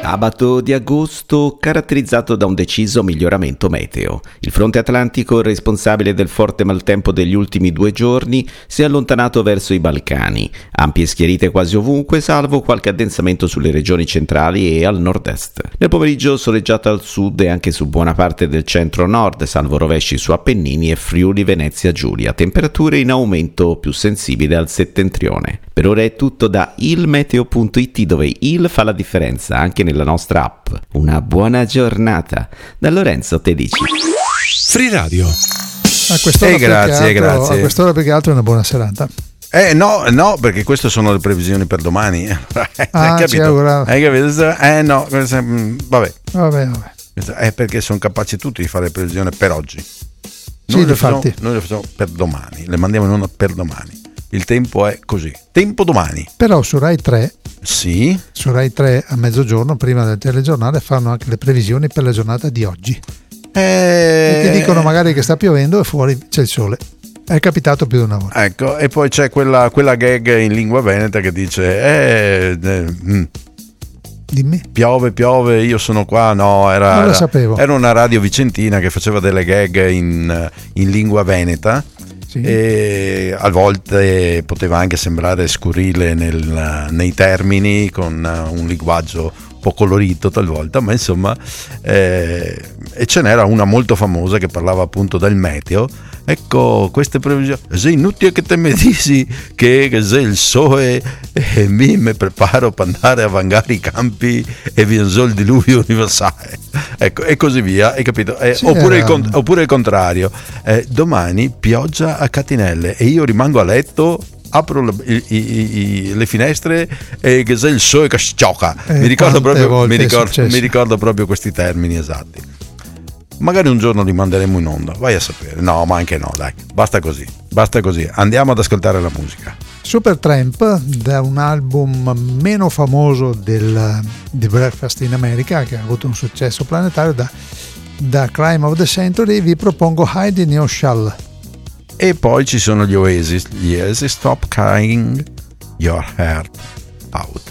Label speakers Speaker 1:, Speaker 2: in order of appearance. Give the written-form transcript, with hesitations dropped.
Speaker 1: Sabato di agosto caratterizzato da un deciso miglioramento meteo. Il fronte atlantico, responsabile del forte maltempo degli ultimi 2 giorni, si è allontanato verso i Balcani. Ampie schiarite quasi ovunque, salvo qualche addensamento sulle regioni centrali e al nord-est. Nel pomeriggio soleggiata al sud e anche su buona parte del centro-nord, salvo rovesci su Appennini e Friuli Venezia Giulia. Temperature in aumento più sensibile al settentrione. Per ora è tutto da ilmeteo.it, dove il fa la differenza anche nella nostra app. Una buona giornata da Lorenzo Tedici.
Speaker 2: Free Radio.
Speaker 3: A quest'ora
Speaker 2: grazie.
Speaker 3: A quest'ora più che altro è una buona serata.
Speaker 2: No, perché queste sono le previsioni per domani. Hai capito? No, vabbè. È perché sono capaci tutti di fare le previsioni per oggi. Noi le facciamo per domani, le mandiamo in onda per domani. Il tempo è così. Tempo domani.
Speaker 3: Però su Rai 3,
Speaker 2: sì,
Speaker 3: su Rai 3 a mezzogiorno, prima del telegiornale, fanno anche le previsioni per la giornata di oggi. E ti dicono magari che sta piovendo e fuori c'è il sole. È capitato più di una volta.
Speaker 2: Ecco, e poi c'è quella gag in lingua veneta che dice
Speaker 3: Dimmi.
Speaker 2: Piove, io sono qua. No,
Speaker 3: non lo sapevo.
Speaker 2: Era una radio vicentina che faceva delle gag in lingua veneta. Sì. E a volte poteva anche sembrare scurrile nei termini, con un linguaggio un po' colorito talvolta, ma insomma e ce n'era una molto famosa che parlava appunto del meteo. Ecco, queste previsioni: è inutile che te mi dici che se il sole mi preparo per andare a vangare i campi e vi il diluvio universale, ecco, e così via, hai capito? Sì, oppure il contrario, domani pioggia a catinelle e io rimango a letto, apro le finestre e che se il sole che sciocca. Mi ricordo proprio questi termini esatti. Magari un giorno li manderemo in onda, vai a sapere. No, ma anche no, dai, basta così. Andiamo ad ascoltare la musica.
Speaker 3: Supertramp, da un album meno famoso di Breakfast in America, che ha avuto un successo planetario, da Crime of the Century, vi propongo Hide in Your Shell.
Speaker 2: E poi ci sono gli Oasis, Stop Crying Your Heart Out.